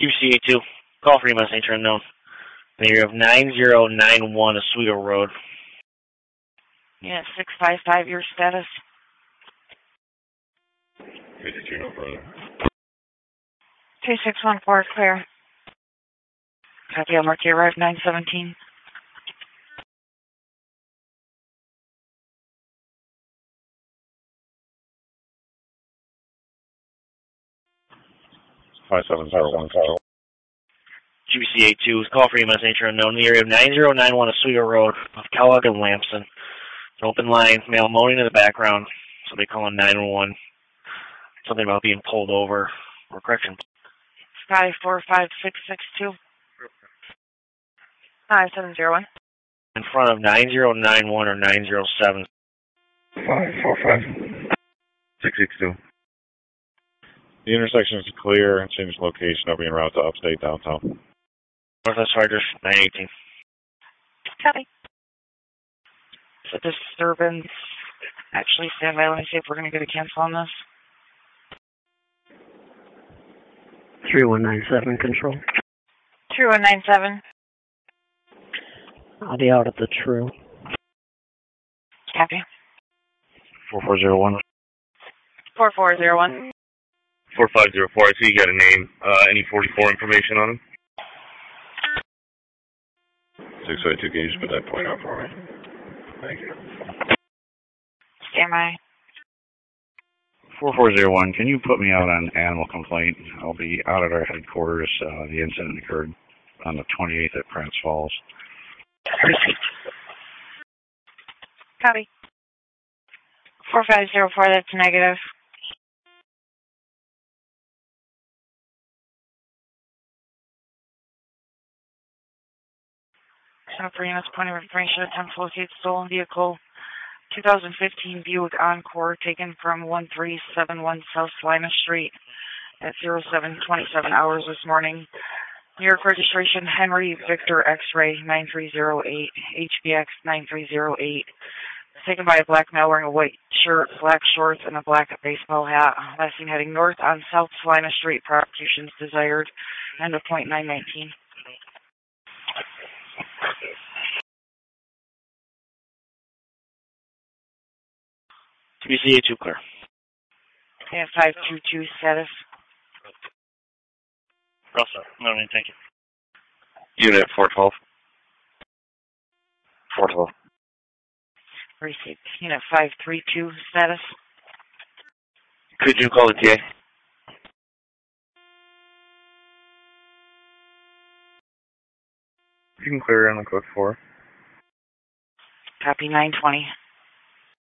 UCA2, call for EMS nature unknown. In the area of 9091 Oswego Road. Unit 655, your status? 52, no further. 2614, clear. Copy, I'll mark you arrived 917. GBCA2, call for EMS nature unknown. In the area of 9091 Oswego Road of Kellogg and Lamson. An open line, male moaning in the background. Somebody calling 911. Something about being pulled over or correction. Sky 45662. 5701. In front of 9091 or 907. 545. 662. The intersection is clear and change location. I'll be en route to upstate downtown. Northwest Chargers, 918. Copy. It's a disturbance. Actually, stand by. Let me see if we're going to get a cancel on this. 3197 control. 3197. I'll be out at the True. Copy. 4401. 4401. 4504. I see you got a name. Any 44 information on him? 652, can you just put that point out for me? Thank you. Stand by. 4401, can you put me out on animal complaint? I'll be out at our headquarters. The incident occurred on the 28th at Prance Falls. Copy. 4504, that's negative. For EMS point of information, attempt to locate stolen vehicle. 2015 Buick Encore taken from 1371 South Salina Street at 0727 hours this morning. New York registration Henry Victor X-Ray 9308 HBX 9308. Taken by a black male wearing a white shirt, black shorts, and a black baseball hat. Last seen heading north on South Salina Street. Prosecutions desired. End of point 919. GBCA2 clear. Yeah, 522 status. Also, no, thank you. Unit 412. 412. Received. Unit 532 status. Could you call the TA? You can clear on the code 4. Copy 920.